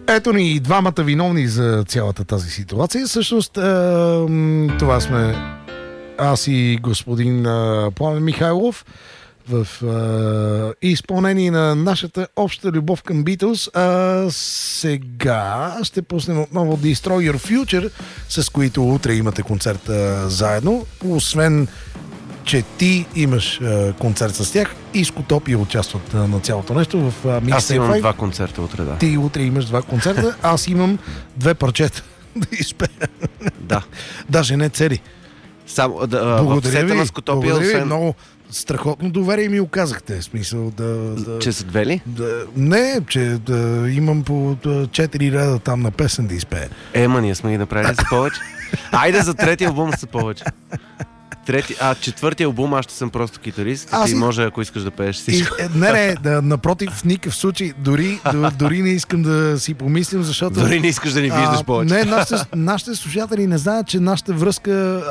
Ето ни и двамата виновни за цялата тази ситуация. Всъщност това сме аз и господин Пламен Михайлов в изпълнение на нашата обща любов към Beatles. Сега ще пуснем отново Destroy Your Future, с които утре имате концерт заедно. Освен че ти имаш концерт с тях и Скотопия участват на цялото нещо в Mixtape. Аз имам два концерта утре, да. Ти утре имаш два концерта, аз имам две парчета да изпея. Да. Даже не цели. Само в сета на Скотопия, освен... много страхотно доверие ми оказахте. В смисъл че са две ли? Не, че имам по 4 реда там на песен да изпея. Ние сме ги направили за повече. Айде за третия албум са повече. Четвъртия албум аз ще съм просто китарист. Ти може, ако искаш да пееш всичко. Напротив, в никакъв случай. Дори не искам да си помислим, защото... Дори не искаш да ни виждаш повече. Не, нашите слушатели не знаят, че нашата връзка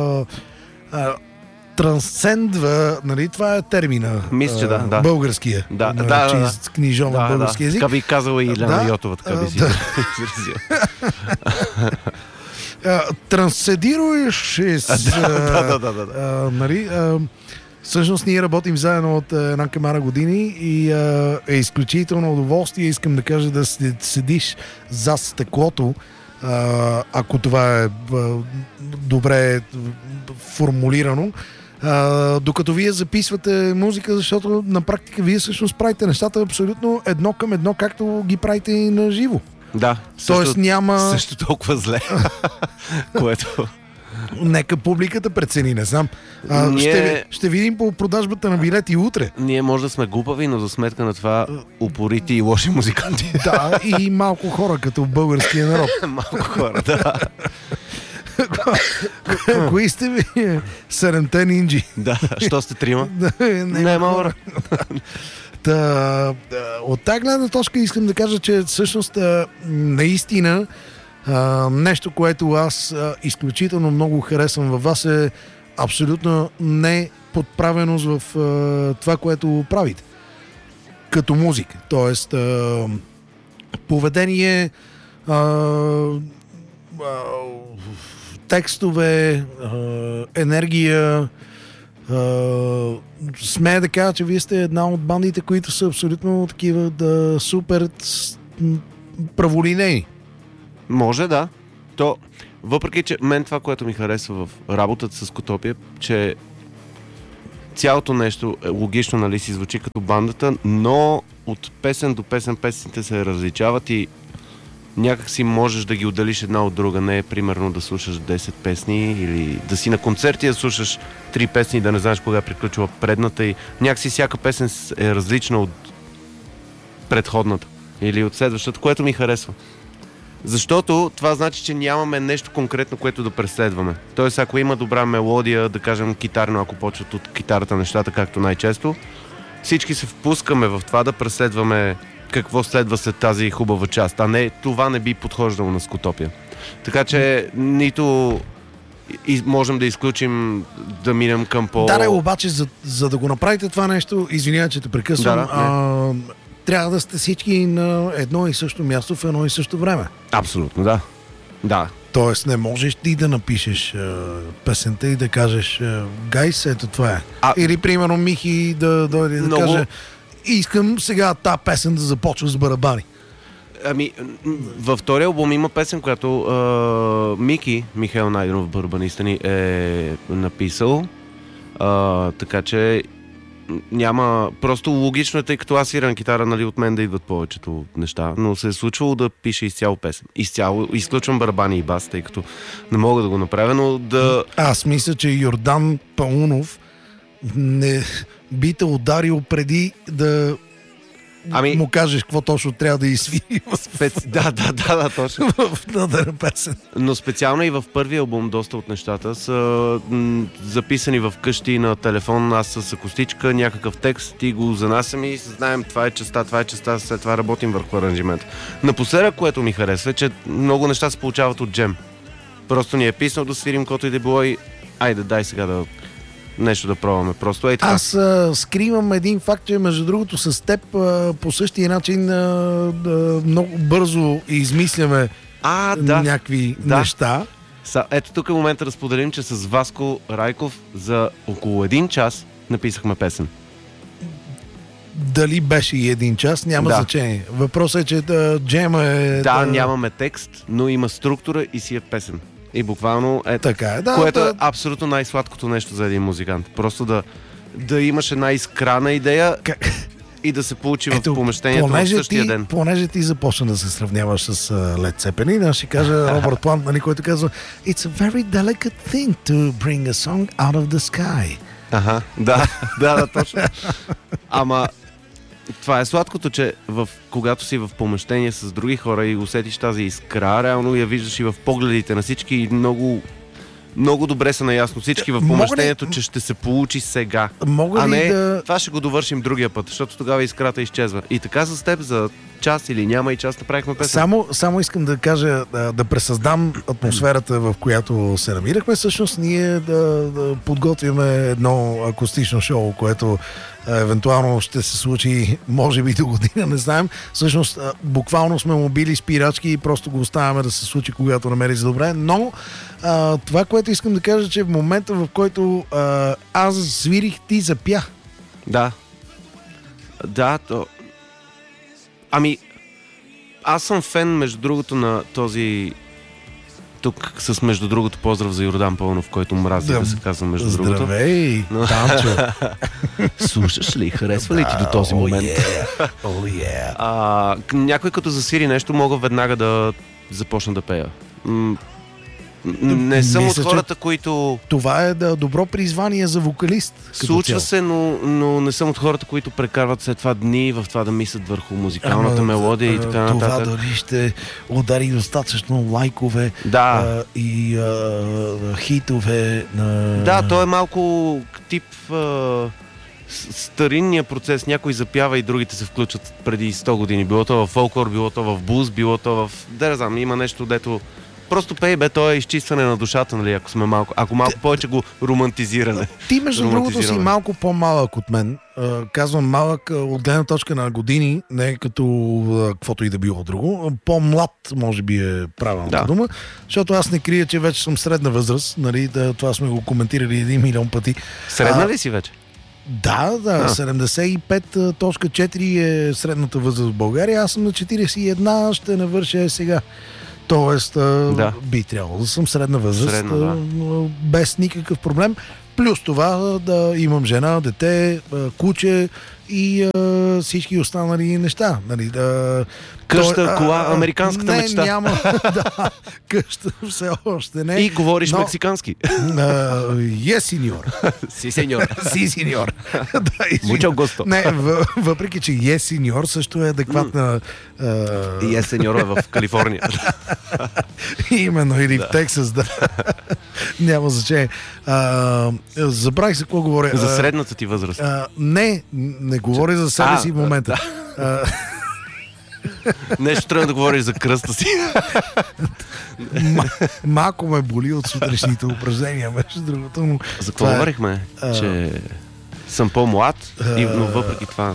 трансцендва, нали, това е термина. Мисля, че да. Българския. Да. Книжовен български език. Така би казала и Лена Йотова, така би си изразил. Трансцедируеш нали, всъщност ние работим заедно от една камара години и е изключително удоволствие. Искам да кажа да седиш зад стъклото, ако това е добре формулирано, докато вие записвате музика, защото на практика вие всъщност правите нещата абсолютно едно към едно, както ги правите и на живо. Да, също толкова зле. Което... Нека публиката прецени, не знам. Ще видим по продажбата на билети утре. Ние може да сме глупави, но за сметка на това упорити и лоши музиканти. Да, и малко хора, като българския народ. Малко хора, да. Кои сте ви? 7-те нинджи. Да, що сте трима? Не е малко. От тази гледна точка искам да кажа, че всъщност наистина нещо, което аз изключително много харесвам във вас, е абсолютно неподправеност в това, което правите като музика. Тоест поведение, текстове, енергия. Смея да кажа, че вие сте една от бандите, които са абсолютно такива супер праволинейни. Може, да. Въпреки, че мен това, което ми харесва в работата с Скотопия, че цялото нещо логично, нали, си звучи като бандата, но от песен до песен песните се различават и някак си можеш да ги отделиш една от друга. Не е примерно да слушаш 10 песни или да си на концерти да слушаш 3 песни и да не знаеш кога е приключила предната и някак си всяка песен е различна от предходната или от следващата, което ми харесва. Защото това значи, че нямаме нещо конкретно, което да преследваме. Тоест, ако има добра мелодия, да кажем китарно, ако почват от китарата нещата, както най-често, всички се впускаме в това да преследваме какво следва след тази хубава част. Това не би подхождало на Скотопия. Така че нито можем да изключим да минем към обаче, за да го направите това нещо, извинявай, че те прекъсвам, трябва да сте всички на едно и също място в едно и също време. Абсолютно, да. Тоест не можеш ти да напишеш песента и да кажеш гайс, ето това е. Или примерно Михи да дойде да каже искам сега тази песен да започва с барабани. Във втория албум има песен, която Михаил Найденов, барабаниста ни, е написал. Така че няма... Просто логично е, тъй като аз свирам китара, нали, от мен да идват повечето неща, но се е случвало да пише изцяло песен. Изцяло изключвам барабани и бас, тъй като не мога да го направя, но да... Аз мисля, че Йордан Паунов не би те ударил преди да му кажеш какво точно трябва да изсвири. Да, точно. В надъра песен. Но специално и в първия албум доста от нещата са записани в къщи на телефон, аз с акустичка, някакъв текст, ти го занасям и знаем това е частта, след това работим върху аранжимент. Напоследък, което ми харесва, е, че много неща се получават от джем. Просто ни е писнал да свирим каквото и да било и айде, дай сега нещо да пробваме. Просто така. Аз скривам един факт, че между другото с теб по същия начин много бързо измисляме някакви неща. Ето тук е момента да споделим, че с Васко Райков за около 1 час написахме песен. Дали беше и 1 час, няма значение. Въпросът е, че джема е... Да, нямаме текст, но има структура и си е песен. И буквално така, което е абсолютно най-сладкото нещо за един музикант. Просто да имаш една изкрана идея и да се получи в помещението в същия ден. Понеже ти започна да се сравняваш с Led Zeppelin, аз ще кажа Робърт Плант, който казва It's a very delicate thing to bring a song out of the sky. Да, точно. Ама това е сладкото, че когато си в помещение с други хора и усетиш тази искра, реално я виждаш и в погледите на всички и много, много добре са наясно всички в помещението, че ще се получи сега. Това ще го довършим другия път, защото тогава искрата изчезва. И така с теб за час или няма и час направихме песен. Само искам да кажа, да пресъздам атмосферата, в която се намирахме. Всъщност ние да подготвяме едно акустично шоу, което евентуално ще се случи, може би до година, не знаем. Всъщност, буквално сме му били спирачки и просто го оставяме да се случи, когато намери за добре. Но това, което искам да кажа, че в момента, в който аз свирих, ти запя. Да, аз съм фен, между другото, на този... Тук с между другото поздрав за Йордан Пълнов, който мрази да се казва между другото. Здравей, Танчо! Слушаш ли? Харесва ли ти до този момент? Някой като засвири нещо, мога веднага да започна да пея. Не съм от хората, които... Това е добро призвание за вокалист. Случва се, но не съм от хората, които прекарват след това дни в това да мислят върху музикалната мелодия и така нататък. Това дори ще удари достатъчно лайкове и хитове. Да, то е малко тип старинния процес. Някой запява и другите се включат преди 100 години. Било то в фолклор, било то в блуз, било то в... Да, знам, има нещо, дето просто пей, то е изчистване на душата, нали, ако малко повече го романтизиране. Ти, между другото, си малко по-малък от мен. Казвам малък от гледна точка на години, не като каквото и да било друго. По-млад, може би е правилната дума, защото аз не крия, че вече съм средна възраст. Нали, това сме го коментирали 1 милион пъти. Средна ли си вече? Да, 75.4 е средната възраст в България. Аз съм на 41, ще навърша сега. Тоест, би трябвало да съм средна възраст, без никакъв проблем. Плюс това да имам жена, дете, куче и всички останали неща. Нали, къща, кола, американската мечта. Няма. Къща все още не. И говориш мексикански. Сеньор. Си, сеньор. Си, сеньор. Mucho gusto. Не, въпреки, че сеньор също е адекватна... И сеньор е в Калифорния. Именно, или в Тексас, да. Няма значение. Забравих за какво говоря. За средната ти възраст. Не говоря за себе си в момента. Нещо трябва да говориш за кръста си. Малко ме боли от сутрешните упражнения, между другото. За какво говорихме? Че съм по-млад, но въпреки това...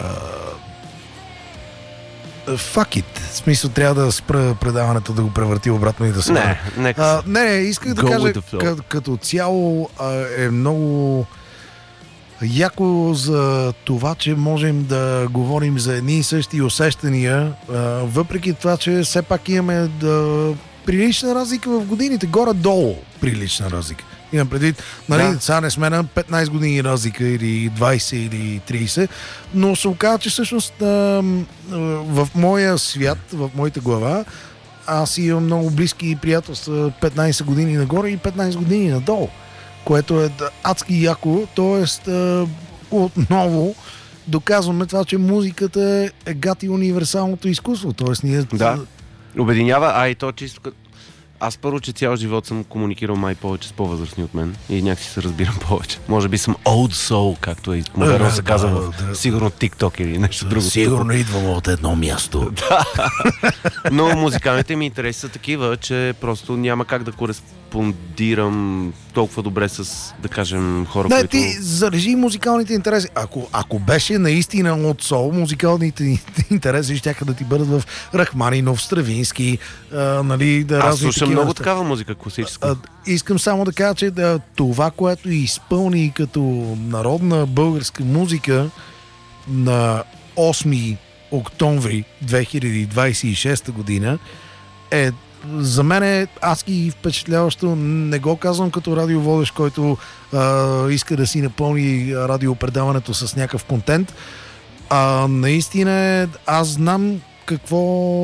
Fuck it. В смисъл, трябва да спра предаването, да го превърти обратно и да се... Не, исках да кажа, като цяло е много... яко за това, че можем да говорим за едни и същи усещания, въпреки това, че все пак имаме прилична разлика в годините, горе-долу прилична разлика. Имам предвид, нали, сега не сме на 15 години разлика или 20 или 30, но се оказа, че всъщност в моя свят, в моята глава, аз имам много близки приятелства 15 години нагоре и 15 години надолу, което е адски яко, т.е. отново доказваме това, че музиката е гати универсалното изкуство, т.е. ние... Да, обединява, и то чисто... Аз първо, че цял живот съм комуникирал май повече с по-възрастни от мен и някакси се разбирам повече. Може би съм old soul, както е модерно се казва сигурно TikTok или нещо друго. Сигурно идвам от едно място. Но музикалните ми интереси са такива, че просто няма как да кореспондирам толкова добре с, да кажем, хора, Не, които... ти зарежи музикалните интереси. Ако беше наистина от сол, музикалните интереси щяха да ти бъдат в Рахманинов, Стравински, нали, да Аз разни слушам такива много неща. такава музика, класическа. Искам само да кажа, че това, което изпълни като народна българска музика на 8 октомври 2026 година за мен аз ги впечатляващо. Не го казвам като радиоводещ, който иска да си напълни радиопредаването с някакъв контент. Наистина аз знам какво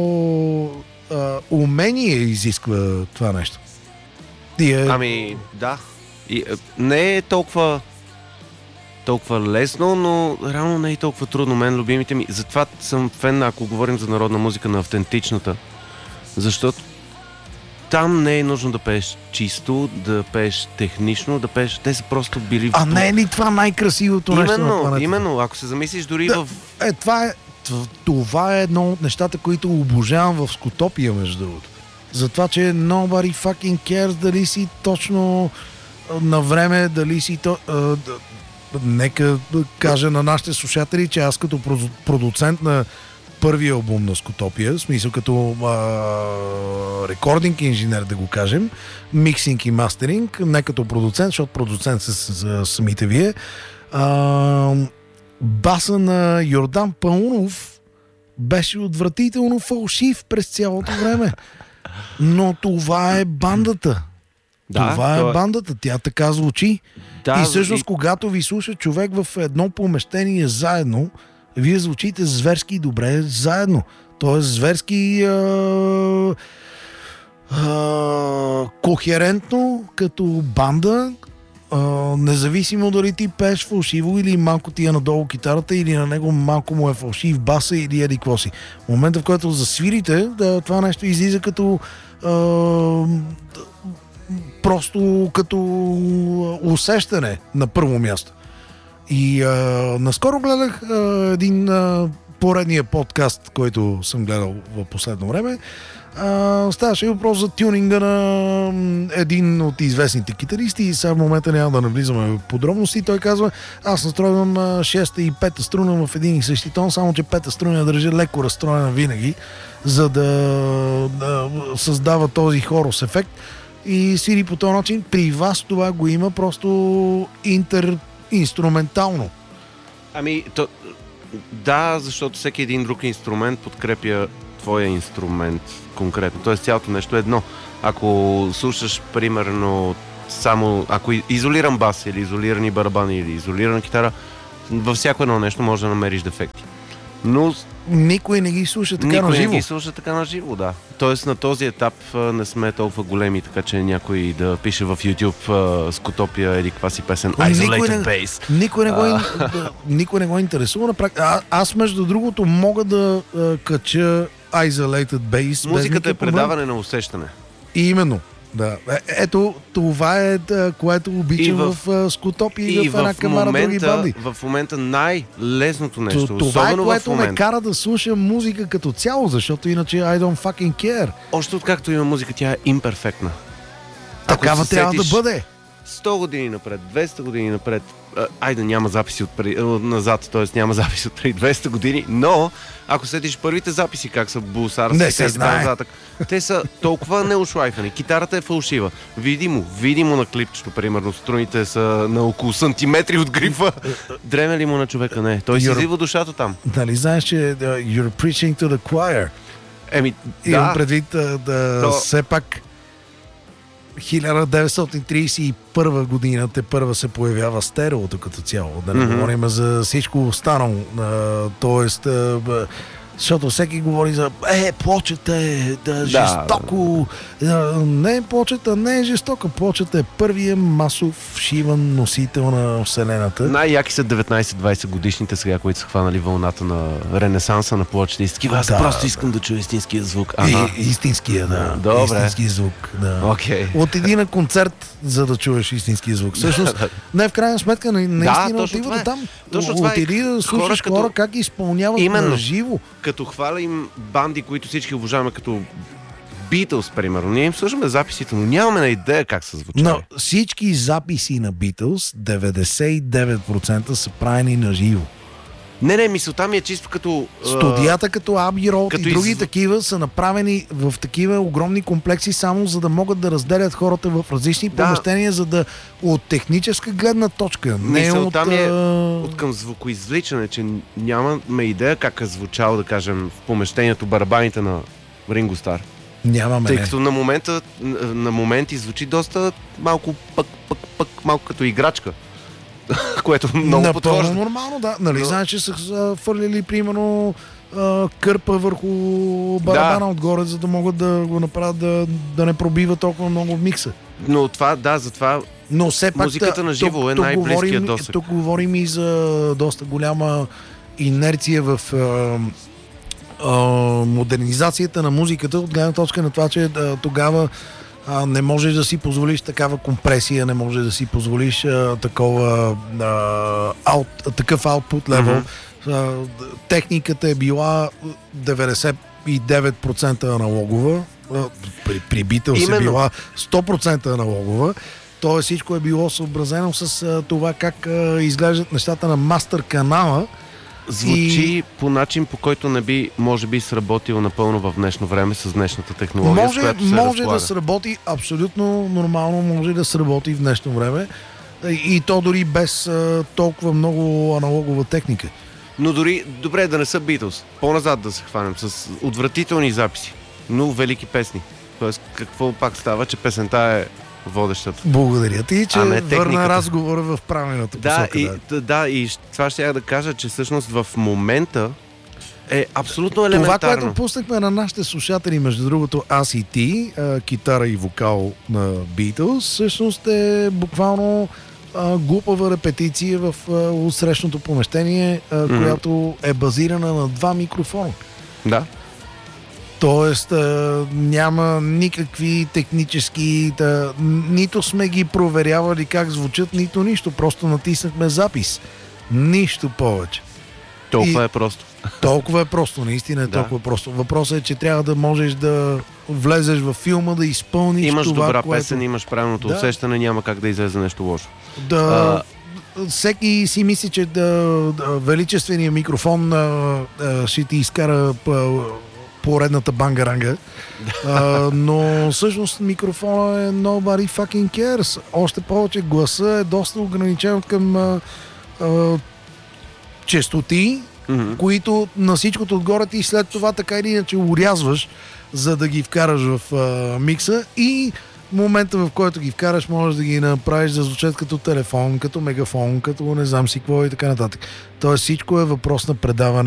умение изисква това нещо. Ами, да. И, не е толкова лесно, но реално не е толкова трудно. Мен любимите ми. Затова съм фен, ако говорим за народна музика, на автентичната. Защото там не е нужно да пееш чисто, да пееш технично, да пееш... Те са просто били... не е ли това най-красивото нещо на планетата? Именно. Ако се замислиш дори в... Това е едно от нещата, които обожавам в Скутопия, между другото. Затова, че nobody fucking cares дали си точно на време, дали си... Нека да кажа на нашите слушатели, че аз като продуцент на първия албум на Скутопия, в смисъл като рекординг инженер, да го кажем, миксинг и мастеринг, не като продуцент, защото продуцент са самите вие. Баса на Йордан Паунов беше отвратително фалшив през цялото време. Но това е бандата. Това е бандата. Тя така звучи. И всъщност, когато ви слуша човек в едно помещение заедно, вие звучите зверски добре заедно. Тоест зверски кохерентно като банда, независимо дали ти пееш фалшиво или малко ти е надолу китарата, или на него малко му е фалшив баса или еди какво си. В момента, в който засвирите, това нещо излиза като просто като усещане на първо място. И наскоро гледах един поредния подкаст, който съм гледал в последно време. Ставаше въпрос за тюнинга на един от известните китаристи и сега в момента няма да навлизаме в подробности. Той казва, аз настройвам 6-та и 5-та струна в един и същи тон, само че 5-та струна държа леко разстроена винаги, за да създава този хорус ефект и свири по този начин. При вас това го има просто инструментално. Да, защото всеки един друг инструмент подкрепя твоя инструмент конкретно. Тоест цялото нещо е едно. Ако слушаш, примерно, само ако изолиран бас или изолирани барабани или изолирана китара, във всяко едно нещо можеш да намериш дефекти. Но никой не ги слуша така на живо. Никой не ги слуша така на живо, да. Тоест на този етап не сме толкова големи, така че някой да пише в YouTube Скутопия или каква си песен Isolated Bass. Никой не го интересува. Аз между другото мога да кача Isolated Bass. Музиката е предаване на усещане. И именно. Да. Ето, това е което обичам в Скутопия и в една камара други банди. В момента най-лесното нещо. Това е което ме кара да слушам музика като цяло, защото иначе I don't fucking care. Още откакто има музика, тя е имперфектна. Такава трябва да бъде. 100 години напред, 200 години напред, айде няма записи назад, т.е. няма записи от преди 200 години, но ако седиш първите записи, как са Булсарски, не се знае. Те са толкова неушлайфани. Китарата е фалшива. Видимо на клипчето, примерно, струните са на около сантиметри от грифа. Дреме ли му на човека? Не. Той си излива душата там. Нали знаеш, че you're preaching to the choir. Имам предвид все пак 1931 година те първа се появява стереото като цяло. Да не говорим за всичко останало. Тоест, защото всеки говори за плочата е жестоко. Не, плочата не е жестока. Плочата е първия масов шиван носител на Вселената. Най-яки са 19-20 годишните сега, които са хванали вълната на ренесанса на плочите. И такива, аз просто искам да чуя истинския звук. Истинския, да. Добре. Истинския звук, да. Okay. От един концерт, за да чуеш истинския звук. Всъщност, не в крайна сметка, наистина отивате там. Отиди да слушаш хора как изпълняват на живо. Като хвалим банди, които всички уважаваме като Beatles, примерно. Ние им слушаме записите, но нямаме на идея как са звучали. Но всички записи на Beatles, 99% са правени на живо. Не, мисълта ми е чисто като... Студията като Abbey Road и други из- такива са направени в такива огромни комплекси само за да могат да разделят хората в различни помещения, за да от техническа гледна точка. Не Мисълта от... ми е от към звукоизвличане, че нямаме идея как е звучало, да кажем, в помещението барабаните на Ринго Стар. Нямаме. Тъй като на моменти звучи доста малко малко като играчка. Което много Напълно подхожда. нормално, да. Нали, знаеш, че са фърлили, примерно, кърпа върху барабана отгоре, за да могат да го направят да не пробива толкова много в микса. Но това, затова Но все пак музиката на живо е най-близкият досег. Тук говорим и за доста голяма инерция в модернизацията на музиката, от гледна точка на това, че тогава не можеш да си позволиш такава компресия, не можеш да си позволиш такъв output level. Техниката е била 99% аналогова, при Beatles е била 100% аналогова. Тоест всичко е било съобразено с това как изглеждат нещата на мастер канала. Звучи по начин, по който не би, може би, сработил напълно в днешно време с днешната технология, с която се може разполага. да сработи абсолютно нормално, може да сработи в днешно време и то дори без толкова много аналогова техника. Но дори, добре да не са Beatles, по-назад да се хванем с отвратителни записи, но велики песни. Тоест, какво пак става, че песента е водещата. Благодаря ти, че върна техниката. разговора в правилната посока. И това ще я да кажа, че всъщност в момента е абсолютно елементарно. Това, което пуснахме на нашите слушатели, между другото, аз и ти, китара и вокал на Beatles, всъщност е буквално глупава репетиция в отсрещното помещение, която е базирана на 2 микрофона. Да. Тоест няма никакви технически... нито сме ги проверявали как звучат, нито нищо. Просто натиснахме запис. Нищо повече. Толкова е просто. Толкова е просто, наистина е толкова просто. Въпросът е, че трябва да можеш да влезеш във филма, да изпълниш имаш това, добра което... песен, имаш правилното усещане, няма как да излезе нещо лошо. Всеки си мисли, че величественият микрофон ще ти изкара поредната бангаранга, но всъщност микрофона е nobody fucking cares. Още повече гласа е доста ограничен към честоти, които на всичкото отгоре ти след това така или иначе урязваш, за да ги вкараш в микса и момента, в който ги вкараш, можеш да ги направиш да звучат като телефон, като мегафон, като не знам си какво и така нататък. Тоест всичко е въпрос на предаване